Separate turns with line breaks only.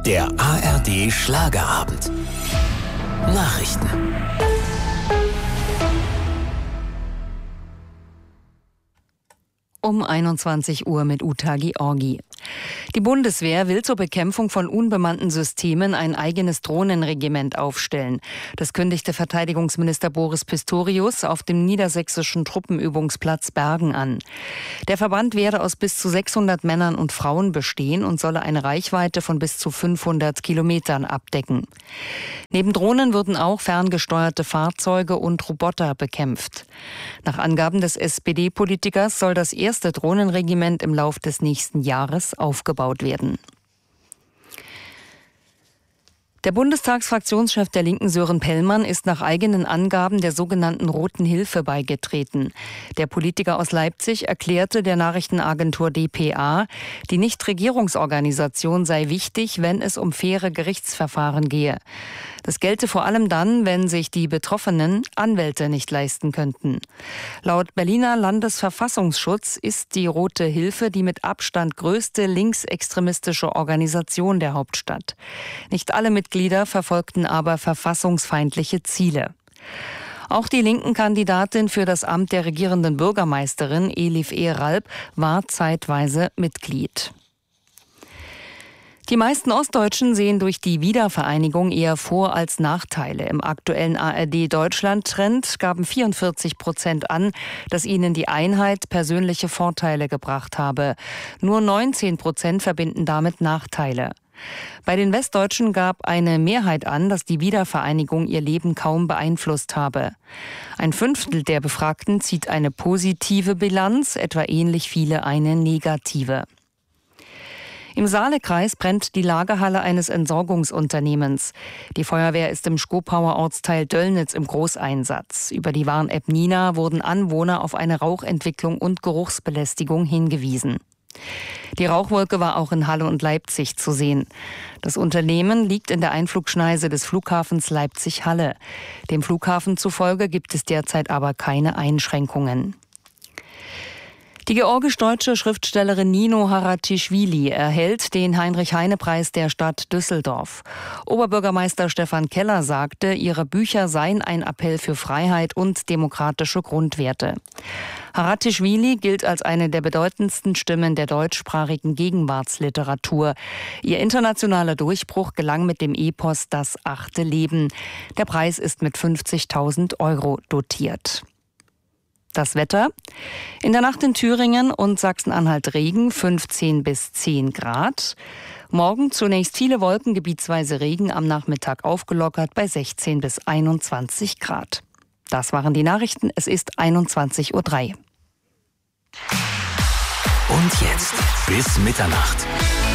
Der ARD Schlagerabend. Nachrichten.
Um 21 Uhr mit Uta Georgi. Die Bundeswehr will zur Bekämpfung von unbemannten Systemen ein eigenes Drohnenregiment aufstellen. Das kündigte Verteidigungsminister Boris Pistorius auf dem niedersächsischen Truppenübungsplatz Bergen an. Der Verband werde aus bis zu 600 Männern und Frauen bestehen und solle eine Reichweite von bis zu 500 Kilometern abdecken. Neben Drohnen würden auch ferngesteuerte Fahrzeuge und Roboter bekämpft. Nach Angaben des SPD-Politikers soll das erste Drohnenregiment im Lauf des nächsten Jahres aufgebaut werden. Der Bundestagsfraktionschef der Linken Sören Pellmann ist nach eigenen Angaben der sogenannten Roten Hilfe beigetreten. Der Politiker aus Leipzig erklärte der Nachrichtenagentur dpa, die Nichtregierungsorganisation sei wichtig, wenn es um faire Gerichtsverfahren gehe. Das gelte vor allem dann, wenn sich die Betroffenen Anwälte nicht leisten könnten. Laut Berliner Landesverfassungsschutz ist die Rote Hilfe die mit Abstand größte linksextremistische Organisation der Hauptstadt. Nicht alle Mitglieder verfolgten aber verfassungsfeindliche Ziele. Auch die linken Kandidatin für das Amt der regierenden Bürgermeisterin, Elif Ralp, war zeitweise Mitglied. Die meisten Ostdeutschen sehen durch die Wiedervereinigung eher Vor- als Nachteile. Im aktuellen ARD-Deutschland-Trend gaben 44% an, dass ihnen die Einheit persönliche Vorteile gebracht habe. Nur 19% verbinden damit Nachteile. Bei den Westdeutschen gab eine Mehrheit an, dass die Wiedervereinigung ihr Leben kaum beeinflusst habe. Ein Fünftel der Befragten zieht eine positive Bilanz, etwa ähnlich viele eine negative. Im Saalekreis brennt die Lagerhalle eines Entsorgungsunternehmens. Die Feuerwehr ist im Schkopauer Ortsteil Döllnitz im Großeinsatz. Über die Warn-App Nina wurden Anwohner auf eine Rauchentwicklung und Geruchsbelästigung hingewiesen. Die Rauchwolke war auch in Halle und Leipzig zu sehen. Das Unternehmen liegt in der Einflugschneise des Flughafens Leipzig-Halle. Dem Flughafen zufolge gibt es derzeit aber keine Einschränkungen. Die georgisch-deutsche Schriftstellerin Nino Haratischvili erhält den Heinrich-Heine-Preis der Stadt Düsseldorf. Oberbürgermeister Stefan Keller sagte, ihre Bücher seien ein Appell für Freiheit und demokratische Grundwerte. Haratischvili gilt als eine der bedeutendsten Stimmen der deutschsprachigen Gegenwartsliteratur. Ihr internationaler Durchbruch gelang mit dem Epos Das achte Leben. Der Preis ist mit 50.000 € dotiert. Das Wetter. In der Nacht in Thüringen und Sachsen-Anhalt Regen, 15 bis 10 Grad. Morgen zunächst viele Wolken, gebietsweise Regen, am Nachmittag aufgelockert bei 16 bis 21 Grad. Das waren die Nachrichten. Es ist 21:03 Uhr.
Und jetzt bis Mitternacht.